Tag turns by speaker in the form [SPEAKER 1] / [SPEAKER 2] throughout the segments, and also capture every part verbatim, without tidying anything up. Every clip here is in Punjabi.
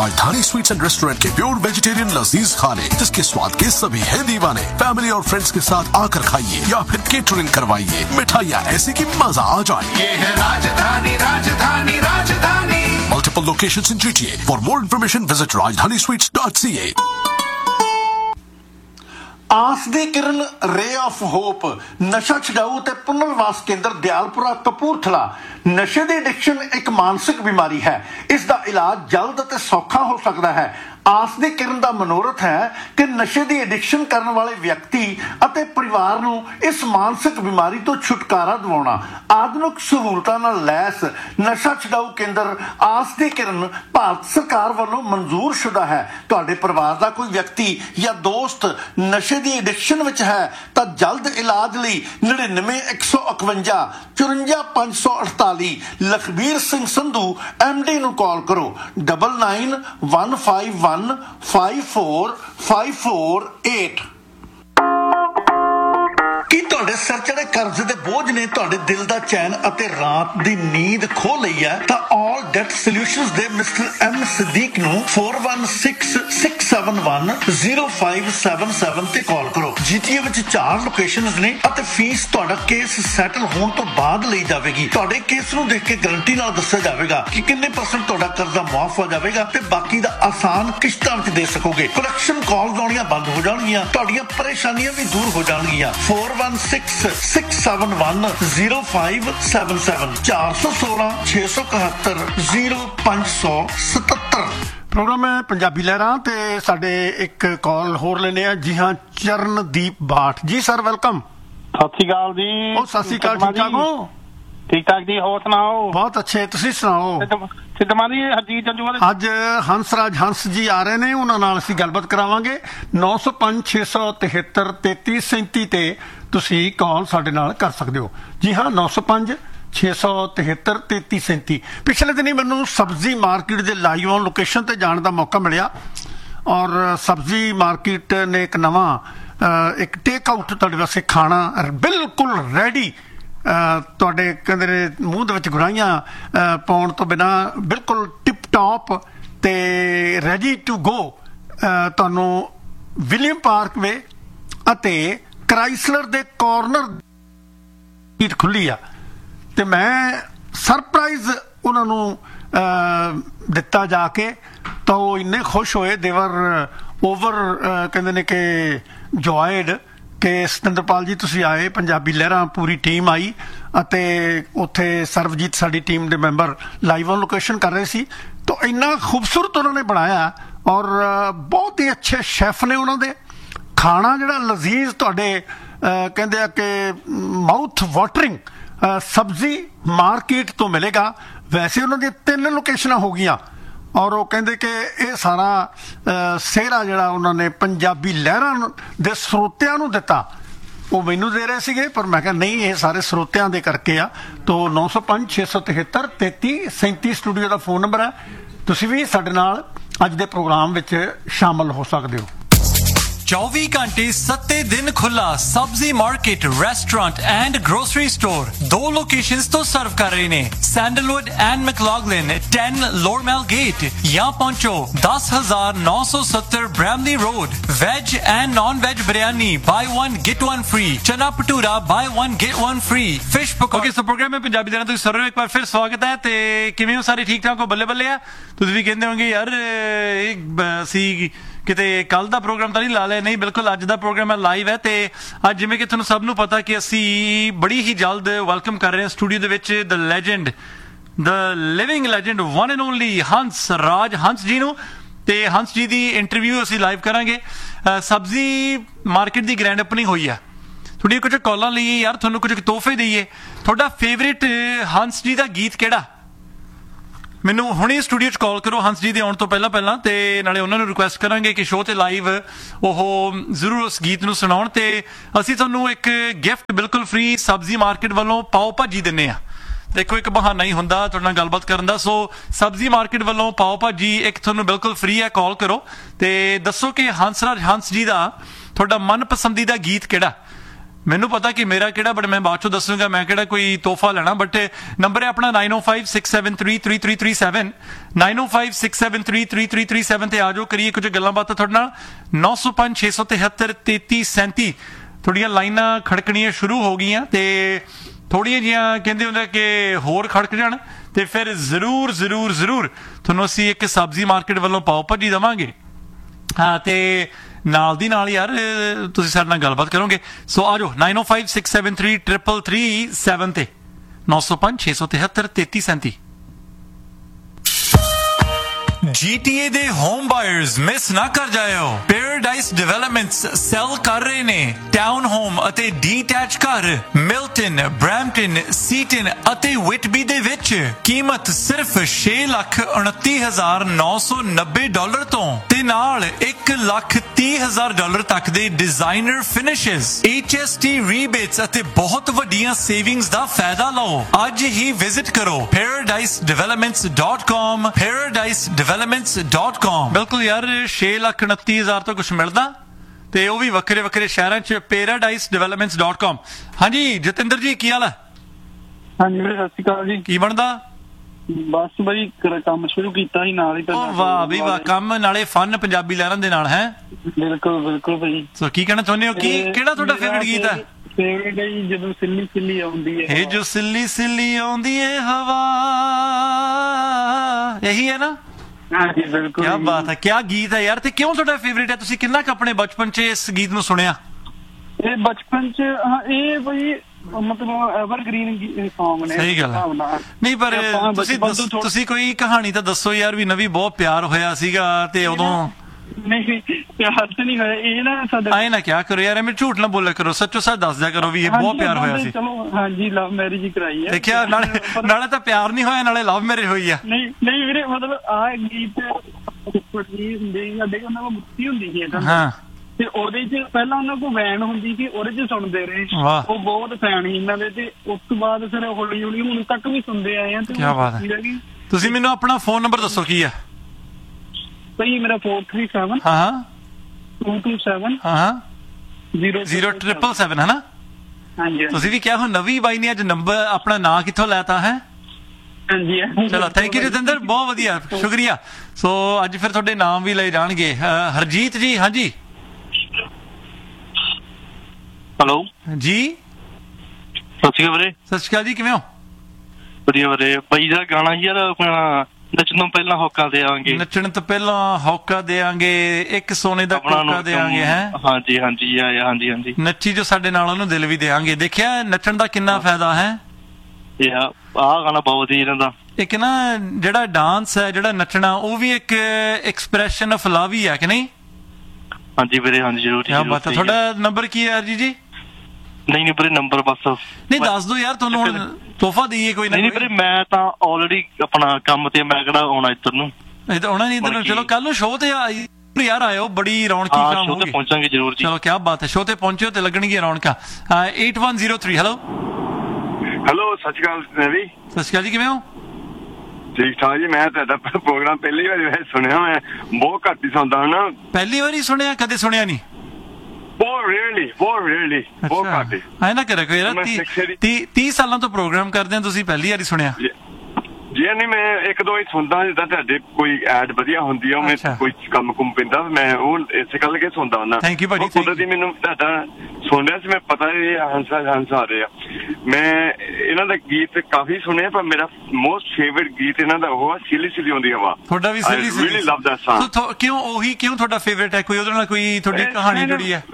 [SPEAKER 1] राजधानी स्वीट्स एंड रेस्टोरेंट के प्योर वेजिटेरियन लजीज खाने, जिसके स्वाद के सभी हैं दीवाने। फैमिली और फ्रेंड्स के साथ आकर खाइए या फिर केटरिंग करवाइए। मिठाइयाँ ऐसी कि मजा आ जाए।
[SPEAKER 2] ये है राजधानी, राजधानी, राजधानी।
[SPEAKER 1] Multiple locations in G T A. For more information, visit rajdhani sweets dot c a.
[SPEAKER 3] ਆਸ ਦੀ ਕਿਰਨ ਰੇ ਆਫ ਹੋਪ ਨਸ਼ਾ ਛਡਾਊ ਤੇ ਪੁਨਰਵਾਸ ਕੇਂਦਰ ਦਿਆਲਪੁਰਾ ਕਪੂਰਥਲਾ। ਨਸ਼ੇ ਦੀ ਐਡਿਕਸ਼ਨ ਇੱਕ ਮਾਨਸਿਕ ਬਿਮਾਰੀ ਹੈ। ਇਸ ਦਾ ਇਲਾਜ ਜਲਦ ਅਤੇ ਸੌਖਾ ਹੋ ਸਕਦਾ ਹੈ। ਆਸ ਦੀ ਕਿਰਨ ਦਾ ਮਨੋਰਥ ਹੈ ਕਿ ਨਸ਼ੇ ਦੀ ਐਡਿਕਸ਼ਨ ਕਰਨ ਵਾਲੇ ਵਿਅਕਤੀ ਅਤੇ ਪਰਿਵਾਰ ਨੂੰ ਇਸ ਮਾਨਸਿਕ ਬਿਮਾਰੀ ਤੋਂ ਛੁਟਕਾਰਾ ਦਿਵਾਉਣਾ। ਆਧੁਨਿਕ ਸਹੂਲਤਾਂ ਨਾਲ ਲੈਸ ਨਸ਼ਾ ਛਡਾਊ ਕੇਂਦਰ ਆਸ ਦੀ ਕਿਰਨ ਭਾਰਤ ਸਰਕਾਰ ਵੱਲੋਂ ਮਨਜ਼ੂਰਸ਼ੁਦਾ ਹੈ। ਤੁਹਾਡੇ ਪਰਿਵਾਰ ਦਾ ਕੋਈ ਵਿਅਕਤੀ ਜਾਂ ਦੋਸਤ ਨਸ਼ੇ ਦੀ ਐਡਿਕਸ਼ਨ ਵਿੱਚ ਹੈ ਤਾਂ ਜਲਦ ਇਲਾਜ ਲਈ ਨੜਿਨਵੇਂ ਇੱਕ ਸੌ ਇਕਵੰਜਾ ਚੁਰੰਜਾ ਪੰਜ ਸੌ ਅਠਤਾਲੀ ਲਖਬੀਰ ਸਿੰਘ ਸੰਧੂ ਐਮ ਡੀ ਨੂੰ ਕਾਲ ਕਰੋ। Double nine one five one five four five four eight। ਕੀ ਤੁਹਾਡੇ ਸਿਰ ਚੜੇ ਕਰਜ਼ ਦੇ ਬੋਝ ਨੇ ਤੁਹਾਡੇ ਦਿਲ ਦਾ ਚੈਨ ਅਤੇ ਰਾਤ ਦੀ ਨੀਂਦ ਖੋਹ ਲਈ ਹੈ ਤਾਂ ਆਲ ਡੈਟ ਸੋਲਿਊਸ਼ਨਸ ਦੇ ਮਿਸਟਰ ਐਮ ਸਦੀਕ ਨੂੰ four one six six seven one zero five seven seven ਤੇ ਕਾਲ ਕਰੋ। ਜੀਟੀਏ ਵਿੱਚ ਚਾਰ ਲੋਕੇਸ਼ਨਸ ਨੇ ਅਤੇ ਫੀਸ ਤੁਹਾਡਾ ਕੇਸ ਸੈਟਲ ਹੋਣ ਤੋਂ ਬਾਅਦ ਲਈ ਜਾਵੇਗੀ। ਤੁਹਾਡੇ ਕੇਸ ਨੂੰ ਦੇਖ ਕੇ ਗਰੰਟੀ ਨਾਲ ਦੱਸਿਆ ਜਾਵੇਗਾ ਕਿ ਕਿੰਨੇ ਪਰਸੈਂਟ ਤੁਹਾਡਾ ਕਰਜ਼ਾ ਮੁਆਫ ਹੋ ਜਾਵੇਗਾ ਤੇ ਬਾਕੀ ਦਾ ਆਸਾਨ ਕਿਸ਼ਤਾਂ ਵਿੱਚ ਦੇ ਸਕੋਗੇ। ਕਲੈਕਸ਼ਨ ਕਾਲਸ ਆਉਣੀਆਂ ਬੰਦ ਹੋ ਜਾਣਗੀਆਂ, ਤੁਹਾਡੀਆਂ ਪਰੇਸ਼ਾਨੀਆਂ ਵੀ ਦੂਰ ਹੋ ਜਾਣਗੀਆਂ। four one six six seven one zero five seven seven ਚਾਰ ਸੌ ਸੋਲਾਂ ਛੇ ਸੌ ਇਕਹੱਤਰ ਜ਼ੀਰੋ ਪੰਜ ਸੌ ਸਤੱਤਰ। ਪ੍ਰੋਗਰਾਮ ਹੈ ਪੰਜਾਬੀ ਲਹਿਰਾਂ ਤੇ ਸਾਡੇ ਇੱਕ ਕਾਲ ਹੋਰ ਲੈਣੇ ਆ। ਜੀ ਹਾਂ, ਚਰਨਦੀਪ ਬਾਠ ਜੀ। Sir welcome.
[SPEAKER 4] ਸਤਿ ਸ਼੍ਰੀ ਅਕਾਲ ਜੀ।
[SPEAKER 3] ਉਹ ਸਤਿ ਸ਼੍ਰੀ ਅਕਾਲ, ਠੀਕ ਠਾਕ ਹੋ?
[SPEAKER 4] ਠੀਕ ਠਾਕ ਜੀ, ਹੋਰ ਸੁਣਾਓ?
[SPEAKER 3] ਬਹੁਤ ਅੱਛੇ, ਤੁਸੀਂ ਸੁਣਾਓ?
[SPEAKER 4] ਸਿੱਧਮਾਨ ਜੀ ਹਰਜੀਤ ਜੰਜੂ ਵਾਲੇ
[SPEAKER 3] ਅੱਜ ਹੰਸਰਾਜ ਹੰਸ ਜੀ ਆ ਰਹੇ ਨੇ, ਉਹਨਾਂ ਨਾਲ ਅਸੀਂ ਗੱਲਬਾਤ ਕਰਾਵਾਂਗੇ। ਨੌ ਸੌ ਪੰਜ ਛੇ ਸੌ ਤਿਹੱਤਰ ਤੇਤੀ ਸੈਂਤੀ ਤੇ ਤੁਸੀਂ ਕਾਲ ਸਾਡੇ ਨਾਲ ਕਰ ਸਕਦੇ ਹੋ। ਜੀ ਹਾਂ, ਨੌ ਸੌ ਪੰਜ ਛੇ ਸੌ ਤਿਹੱਤਰ ਤੇਤੀ ਸੈਂਤੀ। ਪਿਛਲੇ ਦਿਨੀ ਮੈਨੂੰ ਸਬਜ਼ੀ ਮਾਰਕੀਟ ਦੇ ਲਾਈਵ ਔਨ ਲੋਕੇਸ਼ਨ ਤੇ ਜਾਣ ਦਾ ਮੌਕਾ ਮਿਲਿਆ ਔਰ ਸਬਜ਼ੀ ਮਾਰਕੀਟ ਨੇ ਇੱਕ ਨਵਾਂ ਇੱਕ ਟੇਕ ਆਊਟ ਤੁਹਾਡੇ ਵਾਸਤੇ ਖਾਣਾ ਬਿਲਕੁਲ ਰੈਡੀ, ਤੁਹਾਡੇ ਕਹਿੰਦੇ ਨੇ ਮੂੰਹ ਦੇ ਵਿੱਚ ਗੁਰਾਈਆਂ ਪਾਉਣ ਤੋਂ ਬਿਨਾਂ ਬਿਲਕੁਲ ਟਿਪ ਟਾਪ ਤੇ ਰੈਡੀ ਟੂ ਗੋ ਤੁਹਾਨੂੰ ਵਿਲੀਅਮ ਪਾਰਕ ਵੇ ਅਤੇ ਕ੍ਰਾਈਸਲਰ ਦੇ ਕਾਰਨਰ ਸੀਟ ਖੁੱਲੀ ਆ ਤੇ ਮੈਂ ਸਰਪ੍ਰਾਈਜ਼ ਉਹਨਾਂ ਨੂੰ ਦਿੱਤਾ ਜਾ ਕੇ ਤਾਂ ਉਹ ਇੰਨੇ ਖੁਸ਼ ਹੋਏ, ਦੇਵਰ ਓਵਰ ਕਹਿੰਦੇ ਨੇ ਕਿ ਜੋਇਡ ਕਿ ਸਤਿੰਦਰਪਾਲ ਜੀ ਤੁਸੀਂ ਆਏ, ਪੰਜਾਬੀ ਲਹਿਰਾਂ ਪੂਰੀ ਟੀਮ ਆਈ ਅਤੇ ਉੱਥੇ ਸਰਬਜੀਤ ਸਾਡੀ ਟੀਮ ਦੇ ਮੈਂਬਰ ਲਾਈਵ ਔਨ ਲੋਕੇਸ਼ਨ ਕਰ ਰਹੇ ਸੀ। ਤਾਂ ਇੰਨਾ ਖੂਬਸੂਰਤ ਉਹਨਾਂ ਨੇ ਬਣਾਇਆ ਔਰ ਬਹੁਤ ਹੀ ਅੱਛੇ ਸ਼ੈਫ ਨੇ ਉਹਨਾਂ ਦੇ। ਖਾਣਾ ਜਿਹੜਾ ਲਜ਼ੀਜ਼ ਤੁਹਾਡੇ ਕਹਿੰਦੇ ਆ ਕਿ ਮਾਊਥ ਵਾਟਰਿੰਗ ਸਬਜ਼ੀ ਮਾਰਕੀਟ ਤੋਂ ਮਿਲੇਗਾ। ਵੈਸੇ ਉਹਨਾਂ ਦੀਆਂ ਤਿੰਨ ਲੋਕੇਸ਼ਨਾਂ ਹੋ ਗਈਆਂ ਔਰ ਉਹ ਕਹਿੰਦੇ ਕਿ ਇਹ ਸਾਰਾ ਸਿਹਰਾ ਜਿਹੜਾ ਉਹਨਾਂ ਨੇ ਪੰਜਾਬੀ ਲਹਿਰਾਂ ਦੇ ਸਰੋਤਿਆਂ ਨੂੰ ਦਿੱਤਾ, ਉਹ ਮੈਨੂੰ ਦੇ ਰਹੇ ਸੀਗੇ, ਪਰ ਮੈਂ ਕਿਹਾ ਨਹੀਂ, ਇਹ ਸਾਰੇ ਸਰੋਤਿਆਂ ਦੇ ਕਰਕੇ ਆ। ਤੋ ਨੌ ਸੌ ਪੰਜ ਛੇ ਸੌ ਤਿਹੱਤਰ ਤੇਤੀ ਸੈਂਤੀ ਸਟੂਡੀਓ ਦਾ ਫੋਨ ਨੰਬਰ ਹੈ। ਤੁਸੀਂ ਵੀ ਸਾਡੇ ਨਾਲ ਅੱਜ ਦੇ ਪ੍ਰੋਗਰਾਮ ਵਿੱਚ ਸ਼ਾਮਲ ਹੋ ਸਕਦੇ ਹੋ।
[SPEAKER 5] चौबीस घंटे सत्ते दिन खुला सब्जी market restaurant and grocery store दो लोकेशंस तो सर्व कर रहे ने sandalwood and McLaughlin ten लोरमेल gate या पहुंचो दस हजार नौ सौ सत्तर Bramalea road. Veg and non veg biryani by one get one free, चना bhatura by one get one free, fish पकौड़े। ओके, सो प्रोग्राम में पंजाबी देना तुसीं सुन रहे हो, एक बार फिर स्वागत है। ते किवें हो सारे? ठीक ठाक हो? बल्ले बल्ले आ? तुसीं भी कहंदे होंगे यार ਅਸੀਂ ਕਿਤੇ ਕੱਲ ਦਾ ਪ੍ਰੋਗਰਾਮ ਤਾਂ ਨਹੀਂ ਲਾ ਲਿਆ। ਨਹੀਂ, ਬਿਲਕੁਲ ਅੱਜ ਦਾ ਪ੍ਰੋਗਰਾਮ ਹੈ, ਲਾਈਵ ਹੈ। ਤੇ ਅੱਜ ਜਿਵੇਂ ਕਿ ਤੁਹਾਨੂੰ ਸਭ ਨੂੰ ਪਤਾ ਕਿ ਅਸੀਂ ਬੜੀ ਹੀ ਜਲਦ ਵੈਲਕਮ ਕਰ ਰਹੇ ਹਾਂ ਸਟੂਡੀਓ ਦੇ ਵਿੱਚ ਦ legend, the living legend, one and only Hans Raj Hans ਜੀ ਨੂੰ। ਤੇ ਹੰਸ ਜੀ ਦੀ ਇੰਟਰਵਿਊ ਅਸੀਂ ਲਾਈਵ ਕਰਾਂਗੇ। ਸਬਜ਼ੀ ਮਾਰਕੀਟ ਦੀ ਗ੍ਰੈਂਡ ਓਪਨਿੰਗ ਹੋਈ ਆ, ਥੋੜ੍ਹੀਆਂ ਕੁਝ ਕਾਲਾਂ ਲਈਏ ਯਾਰ, ਤੁਹਾਨੂੰ ਕੁਝ ਤੋਹਫੇ ਦੇਈਏ। ਤੁਹਾਡਾ ਫੇਵਰੇਟ ਹੰਸ ਜੀ ਦਾ ਗੀਤ ਕਿਹੜਾ? ਮੈਨੂੰ ਹੁਣੇ ਸਟੂਡੀਓ 'ਚ ਕਾਲ ਕਰੋ ਹੰਸ ਜੀ ਦੇ ਆਉਣ ਤੋਂ ਪਹਿਲਾਂ ਪਹਿਲਾਂ, ਤੇ ਨਾਲੇ ਉਹਨਾਂ ਨੂੰ ਰਿਕੁਐਸਟ ਕਰਾਂਗੇ ਕਿ ਸ਼ੋਅ 'ਤੇ ਲਾਈਵ ਉਹ ਜ਼ਰੂਰ ਉਸ ਗੀਤ ਨੂੰ ਸੁਣਾਉਣ। ਤੇ ਅਸੀਂ ਤੁਹਾਨੂੰ ਇੱਕ ਗਿਫਟ ਬਿਲਕੁਲ ਫ੍ਰੀ ਸਬਜ਼ੀ ਮਾਰਕੀਟ ਵੱਲੋਂ ਪਾਓ ਭਾਜੀ ਦਿੰਦੇ ਹਾਂ। ਦੇਖੋ, ਇੱਕ ਬਹਾਨਾ ਹੀ ਹੁੰਦਾ ਤੁਹਾਡੇ ਨਾਲ ਗੱਲਬਾਤ ਕਰਨ ਦਾ। ਸੋ ਸਬਜ਼ੀ ਮਾਰਕੀਟ ਵੱਲੋਂ ਪਾਓ ਭਾਜੀ ਇੱਕ ਤੁਹਾਨੂੰ ਬਿਲਕੁਲ ਫ੍ਰੀ ਹੈ। ਕਾਲ ਕਰੋ ਤੇ ਦੱਸੋ ਕਿ ਹੰਸਰਾਜ ਹੰਸ ਜੀ ਦਾ ਤੁਹਾਡਾ ਮਨ ਪਸੰਦੀਦਾ ਗੀਤ ਕਿਹੜਾ। ਮੈਨੂੰ ਪਤਾ ਕਿ ਮੇਰਾ ਕਿਹੜਾ, ਬਟ ਮੈਂ ਬਾਅਦ ਚੋਂ ਦੱਸੂਗਾ ਮੈਂ ਕਿਹੜਾ ਕੋਈ ਤੋਹਫਾ ਲੈਣਾ। ਬਟ ਨੰਬਰ ਹੈ ਆਪਣਾ ਨਾਈਨ ਓ five six seven three three three three seven nine ਓ five six seven three three three three seven ਤੇ ਆ ਜਾਓ, ਕਰੀਏ ਕੁਝ ਗੱਲਾਂ ਬਾਤਾਂ ਤੁਹਾਡੇ ਨਾਲ। ਨੌ ਸੌ ਪੰਜ ਛੇ ਸੌ ਤਿਹੱਤਰ ਤੇਤੀ ਸੈਂਤੀ ਥੋੜੀਆਂ ਲਾਈਨਾਂ ਖੜਕਣੀਆਂ ਸ਼ੁਰੂ ਹੋ ਗਈਆਂ ਤੇ ਥੋੜੀਆਂ ਜਿਹੀਆਂ ਕਹਿੰਦੇ ਹੁੰਦੇ ਕਿ ਹੋਰ ਖੜਕ ਜਾਣ ਤੇ ਫਿਰ ਜ਼ਰੂਰ ਜ਼ਰੂਰ ਜ਼ਰੂਰ ਤੁਹਾਨੂੰ ਅਸੀਂ ਇੱਕ ਸਬਜ਼ੀ ਮਾਰਕੀਟ ਵੱਲੋਂ ਪਾਓ ਭਾਜੀ ਦੇਵਾਂਗੇ। ਹਾਂ ਤੇ ਨਾਲ ਦੀ ਨਾਲ ਯਾਰ ਤੁਸੀਂ ਸਾਡੇ ਨਾਲ ਗੱਲਬਾਤ ਕਰੋਗੇ। ਸੋ ਆ ਜਾਓ ਨਾਈਨ ਓ five six seven three triple three seven ਤੇ ਨੌ ਸੌ ਪੰਜ ਛੇ ਸੌ ਤਿਹੱਤਰ ਤੇਤੀ ਸੈਂਤੀ। G T A ਦੇ ਹੋਮ ਬਾਇਰਸ ਮਿਸ ਨਾ ਕਰ ਜਾਇਓ। ਪੈਰਾਡਾਈਜ਼ ਡਿਵੈਲਪਮੈਂਟਸ ਸੈਲ ਕਰ ਰਹੇ ਨੇ ਟਾਊਨ ਹੋਮ ਅਤੇ ਡੀਟੈਚ ਘਰ ਮਿਲਟਨ, ਬ੍ਰੈਂਪਟਨ, ਸੀਟਨ ਅਤੇ ਵਿਟਬੀ ਦੇ ਵਿੱਚ। ਕੀਮਤ ਸਿਰਫ ਛੇ ਲੱਖ ਉਨੱਤੀ ਹਜ਼ਾਰ ਨੌ ਸੌ ਨੱਬੇ ਡਾਲਰ ਤੋਂ ਤੇ ਨਾਲ ਇੱਕ ਲੱਖ ਤੀਹ ਹਜ਼ਾਰ ਡਾਲਰ ਤੱਕ ਦੇ ਡਿਜ਼ਾਈਨਰ ਫਿਨਿਸ਼ਸ, H S T ਰੀਬੇਟਸ ਅਤੇ ਬਹੁਤ ਵੱਡੀਆਂ ਸੇਵਿੰਗਸ ਦਾ ਫਾਇਦਾ ਲਓ। ਅੱਜ ਹੀ ਵਿਜ਼ਿਟ ਕਰੋ paradise developments dot com paradise developments dot com. ਬਿਲਕੁਲ ਯਾਰ ਛੇ ਲੱਖ ਉਨੱਤੀ ਹਜ਼ਾਰ ਤੋਂ ਕੁਝ ਮਿਲਦਾ ਤੇ ਉਹ ਵੀ ਵੱਖਰੇ ਵੱਖਰੇ ਸ਼ਹਿਰਾਂ ਚ। Paradise developments dot com. ਹਾਂਜੀ ਜਤਿੰਦਰ ਜੀ ਕੀ ਹਾਲ ਹੈ?
[SPEAKER 4] ਹਾਂਜੀ ਵੀਰੇ ਸਤਿ ਸ਼੍ਰੀ ਅਕਾਲ ਜੀ।
[SPEAKER 5] ਕੀ ਬਣਦਾ?
[SPEAKER 4] ਬਸ ਬਈ ਕੰਮ ਸ਼ੁਰੂ ਕੀਤਾ ਸੀ ਨਾਲ ਹੀ।
[SPEAKER 5] ਵਾਹ ਵੀ ਵਾਹ, ਕੰਮ ਨਾਲੇ ਫਨ ਪੰਜਾਬੀ ਲਹਿਰਾਂ ਦੇ ਨਾਲ ਹੈ।
[SPEAKER 4] ਬਿਲਕੁਲ ਬਿਲਕੁਲ ਭਾਈ।
[SPEAKER 5] ਸੋ ਕੀ ਕਹਿਣਾ ਚਾਹੁੰਦੇ ਹੋ? ਕੀ ਕਿਹੜਾ ਤੁਹਾਡਾ ਫੇਵਰਿਟ ਗੀਤ ਹੈ?
[SPEAKER 4] ਫੇਵਰਿਟ ਹੈ ਜਦੋਂ ਸਿੱਲੀ ਸਿੱਲੀ ਆਉਂਦੀ ਹੈ।
[SPEAKER 5] ਇਹ ਜੋ ਸਿੱਲੀ ਸਿੱਲੀ ਆਉਂਦੀ ਹੈ ਹਵਾ, ਇਹੀ ਹੈ ਨਾ?
[SPEAKER 4] ਹਾਂਜੀ ਬਿਲਕੁਲ।
[SPEAKER 5] ਕੀ ਬਾਤ ਹੈ, ਕੀ ਗੀਤ ਹੈ ਯਾਰ। ਤੇ ਕਿਉਂ ਤੁਹਾਡਾ ਫੇਵਰਿਟ ਹੈ? ਤੁਸੀਂ ਕਿੰਨਾ ਕੁ ਆਪਣੇ ਬਚਪਨ ਚ ਇਸ ਗੀਤ ਨੂੰ ਸੁਣਿਆ?
[SPEAKER 4] ਇਹ ਬਚਪਨ ਚ ਹਾਂ ਇਹ ਬਈ ਮਤਲਬ ਐਵਰਗ੍ਰੀਨ ਸੌਂਗ ਨੇ।
[SPEAKER 5] ਸਹੀ ਗੱਲ ਹੈ। ਨਹੀਂ ਪਰ ਤੁਸੀਂ ਤੁਸੀਂ ਕੋਈ ਕਹਾਣੀ ਤਾਂ ਦੱਸੋ ਯਾਰ ਵੀ ਨਵੀਂ ਬਹੁਤ ਪਿਆਰ ਹੋਇਆ ਸੀਗਾ ਤੇ ਉਦੋਂ।
[SPEAKER 4] ਨਹੀਂ ਪਿਆਰ ਤੇ ਨਹੀਂ ਹੋਇਆ ਇਹ ਨਾ ਸਾਡਾ।
[SPEAKER 5] ਆਏ ਨਾ ਕਿਆ ਕਰੋ ਯਾਰ, ਐਵੇਂ ਝੂਠ ਨਾ ਬੋਲਿਆ ਕਰੋ, ਸੱਚੋ ਸੱਚ ਦੱਸ ਦਿਆ ਕਰੋ ਵੀ ਇਹ ਬਹੁਤ ਪਿਆਰ ਹੋਇਆ ਸੀ।
[SPEAKER 4] ਚਲੋ ਹਾਂਜੀ ਲਵ ਮੈਰਿਜ ਹੀ ਕਰਾਈ ਹੈ।
[SPEAKER 5] ਦੇਖਿਆ ਨਾਲੇ ਨਾਲੇ ਤਾਂ ਪਿਆਰ ਨਹੀਂ ਹੋਇਆ ਨਾਲੇ ਲਵ ਮੈਰਿਜ ਹੋਈ ਆ।
[SPEAKER 4] ਨਹੀਂ ਨਹੀਂ ਵੀਰੇ ਮਤਲਬ ਆਹ ਗੀਤ ਹੁੰਦੇ ਸਾਡੇ ਉਹਨਾਂ ਕੋਲ ਮੁੱਤੀ ਹੁੰਦੀ ਸੀ।
[SPEAKER 5] ਹਾਂ
[SPEAKER 4] ਤੇ ਉਹਦੇ ਚ ਪਹਿਲਾਂ ਉਹਨਾਂ ਕੋਲ ਵੈਨ ਹੁੰਦੀ ਸੀ, ਉਹਦੇ ਚ ਸੁਣਦੇ ਰਹੇ। ਉਹ ਬਹੁਤ ਫੈਨ ਸੀ ਇਹਨਾਂ ਦੇ ਤੇ ਉਸ ਤੋਂ ਬਾਅਦ ਫਿਰ ਹੌਲੀ ਹੌਲੀ ਹੁਣ ਤੱਕ ਵੀ ਸੁਣਦੇ ਆਏ ਆ।
[SPEAKER 5] ਕੀ ਬਾਤ ਹੈ। ਤੁਸੀਂ ਮੈਨੂੰ ਆਪਣਾ ਫੋਨ ਨੰਬਰ ਦੱਸੋ ਕੀ ਆ?
[SPEAKER 4] ਭਾਈ ਮੇਰਾ ਫੋਰ ਥ੍ਰੀ ਸੈਵਨ
[SPEAKER 5] ਹਾਂ
[SPEAKER 4] ਟੂ ਟੂ ਸੈਵਨ
[SPEAKER 5] ਹਾਂ ਜ਼ੀਰੋ ਜ਼ੀਰੋ ਟ੍ਰਿਪਲ ਸੈਵਨ ਹੈ ਨਾ?
[SPEAKER 4] ਹਾਂਜੀ।
[SPEAKER 5] ਤੁਸੀਂ ਵੀ ਕਿਹਾ ਹੁਣ ਨਵੀਂ ਬਾਈ ਨੇ ਅੱਜ ਨੰਬਰ ਆਪਣਾ ਨਾਂ ਕਿੱਥੋਂ ਲੈਤਾ ਹੈ?
[SPEAKER 4] ਹਾਂਜੀ
[SPEAKER 5] ਚਲੋ ਥੈਂਕ ਯੂ ਜਤਿੰਦਰ, ਬਹੁਤ ਵਧੀਆ ਸ਼ੁਕਰੀਆ। ਸੋ ਅੱਜ ਫਿਰ ਤੁਹਾਡੇ ਨਾਮ ਵੀ ਲਏ ਜਾਣਗੇ। ਹਰਜੀਤ ਜੀ ਹਾਂਜੀ
[SPEAKER 6] ਹੈਲੋ
[SPEAKER 5] ਜੀ
[SPEAKER 6] ਸਤਿ ਸ਼੍ਰੀ ਅਕਾਲ ਵੀਰੇ।
[SPEAKER 5] ਸਤਿ ਸ਼੍ਰੀ ਅਕਾਲ ਜੀ, ਕਿਵੇਂ ਹੋ?
[SPEAKER 6] ਵਧੀਆ ਵੀਰੇ। ਬਾਈ ਦਾ ਗਾਣਾ ਯਾਰ ਆਪਣਾ ਨੱਚਣ ਤੋਂ ਪਹਿਲਾਂ ਹੋਕਾ ਦੇਵਾਂਗੇ,
[SPEAKER 5] ਨੱਚਣ ਤੋਂ ਪਹਿਲਾਂ ਹੋਕਾ ਦੇਵਾਂਗੇ, ਇੱਕ ਸੋਨੇ ਦਾ ਕੋਕਾ ਦੇਵਾਂਗੇ ਹੈ। ਹਾਂਜੀ
[SPEAKER 6] ਹਾਂਜੀ ਹਾਂਜੀ ਹਾਂਜੀ
[SPEAKER 5] ਨੱਚੀ ਜੋ ਸਾਡੇ ਨਾਲ ਉਹਨੂੰ ਦਿਲ ਵੀ ਦੇਵਾਂਗੇ। ਦੇਖਿਆ ਨੱਚਣ ਦਾ ਕਿੰਨਾ ਫਾਇਦਾ ਹੈ।
[SPEAKER 6] ਇਹ ਆਹ ਗਾਣਾ ਬਹੁਤ ਹੀ ਇਹਨਾਂ ਦਾ
[SPEAKER 5] ਇੱਕ ਨਾ ਜਿਹੜਾ ਡਾਂਸ ਹੈ ਜਿਹੜਾ ਨੱਚਣਾ ਉਹ ਵੀ ਇੱਕ ਐਕਸਪ੍ਰੈਸ਼ਨ ਆਫ ਲਵ ਹੀ ਹੈ ਕਿ ਨਹੀਂ?
[SPEAKER 6] ਹਾਂਜੀ ਵੀਰੇ ਹਾਂਜੀ ਜ਼ਰੂਰ।
[SPEAKER 5] ਕੀ ਬਾਤ ਹੈ। ਤੁਹਾਡਾ ਨੰਬਰ ਕੀ ਹੈ ਅਰਜੀ ਜੀ?
[SPEAKER 6] ਨਹੀਂ ਨਹੀਂ ਵੀਰੇ ਨੰਬਰ ਬਸ
[SPEAKER 5] ਨਹੀਂ ਦੱਸ ਦੋ ਯਾਰ, ਤੁਹਾਨੂੰ ਹੁਣ ਤੋਹਫਾ ਦਈਏ ਕੋਈ ਨਾ।
[SPEAKER 6] ਨਹੀਂ ਵੀਰੇ ਮੈਂ ਤਾਂ ਆਲਰੇਡੀ ਆਪਣਾ ਕੰਮ ਤੇ ਮੈਂ ਕਿਹੜਾ ਆਉਣਾ ਇੱਧਰ ਨੂੰ।
[SPEAKER 5] ਇਹ ਤਾਂ ਆਉਣਾ ਨਹੀਂ ਇੱਧਰ ਨੂੰ। ਚਲੋ ਕੱਲ ਨੂੰ ਸ਼ੋਅ ਤੇ ਯਾਰ ਆਇਓ, ਬੜੀ ਰੌਣਕੀ ਕੰਮ ਹੋਊਗੀ।
[SPEAKER 6] ਪਹੁੰਚਾਂਗੇ ਜ਼ਰੂਰ ਜੀ।
[SPEAKER 5] ਚਲੋ ਕੀ ਬਾਤ ਹੈ, ਸ਼ੋਅ ਤੇ ਪਹੁੰਚਿਓ ਤੇ ਲੱਗਣਗੀਆਂ ਰੌਣਕਾਂ। Eight one zero three hello
[SPEAKER 7] hello ਸਤਿ ਸ਼੍ਰੀ ਅਕਾਲ ਨਵੀ।
[SPEAKER 5] ਸਤਿ ਸ਼੍ਰੀ ਅਕਾਲ ਜੀ, ਕਿਵੇਂ ਹੋ?
[SPEAKER 7] ਠੀਕ ਠਾਕ ਜੀ। ਮੈਂ ਤੁਹਾਡਾ ਪ੍ਰੋਗਰਾਮ ਪਹਿਲੀ ਵਾਰੀ ਸੁਣਿਆ, ਮੈਂ ਬਹੁਤ ਘੱਟ ਹੀ ਸੁਣਦਾ ਹਾਂ ਨਾ।
[SPEAKER 5] ਪਹਿਲੀ ਵਾਰੀ ਸੁਣਿਆ? ਕਦੇ ਸੁਣਿਆ ਨਹੀਂ?
[SPEAKER 7] ਬਹੁਤ ਰੇਅਰਲੀ ਬਹੁਤ ਰੇਅਰਲੀ ਬਹੁਤ ਘੱਟ ਹੀ।
[SPEAKER 5] ਐ ਨਾ ਕਰਿਆ ਕੋਈ ਯਾਰ, ਤੀਹ ਸਾਲਾਂ ਤੋਂ ਪ੍ਰੋਗਰਾਮ ਕਰਦੇ ਆ, ਤੁਸੀਂ ਪਹਿਲੀ ਵਾਰੀ ਸੁਣਿਆ?
[SPEAKER 7] ਜੀ ਨਹੀਂ ਮੈਂ ਇੱਕ ਦੋ ਹੀ ਸੁਣਦਾ, ਜਿੱਦਾਂ ਤੁਹਾਡੇ ਕੋਈ ਐਡ ਵਧੀਆ ਹੁੰਦੀ ਆ, ਮੈਂ ਕੋਈ ਕੰਮ ਕੁੰਮ ਪੈਂਦਾ ਮੈਂ ਉਹ ਇਸੇ ਗੱਲ ਕੇ ਸੁਣਦਾ ਹੁੰਦਾ।
[SPEAKER 5] ਥੈਂਕ ਯੂ ਭਾਜੀ।
[SPEAKER 7] ਕੁਦਰਤੀ ਮੈਨੂੰ ਤੁਹਾਡਾ ਸੁਣਿਆ ਸੀ, ਮੈਂ ਪਤਾ ਇਹ ਹੰਸਾ ਹੰਸ ਆ ਰਹੇ ਆ। ਮੈਂ ਇਹਨਾਂ ਦਾ ਗੀਤ ਕਾਫੀ ਸੁਣਿਆ ਪਰ ਮੇਰਾ ਮੋਸਟ ਫੇਵਰਿਟ ਗੀਤ ਇਹਨਾਂ ਦਾ ਉਹ ਆ ਸਿੱਲੀ ਸਿੱਲੀ ਆਉਂਦੀ ਹਵਾ।
[SPEAKER 5] ਤੁਹਾਡਾ ਵੀ ਸਿੱਲੀ ਸਿੱਲੀ?
[SPEAKER 7] I really love that song।
[SPEAKER 5] ਕਿਉਂ ਉਹੀ ਕਿਉਂ ਤੁਹਾਡਾ ਫੇਵਰਿਟ ਹੈ? ਕੋਈ ਉਹਦੇ ਨਾਲ ਕੋਈ ਤੁਹਾਡੀ ਕਹਾਣੀ ਜੁੜੀ ਹੈ?